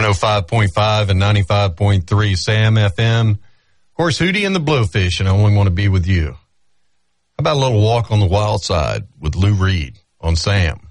105.5 and 95.3 Sam FM. Of course, Hootie and the Blowfish, and I only want to be with you. How about a little walk on the wild side with Lou Reed on Sam?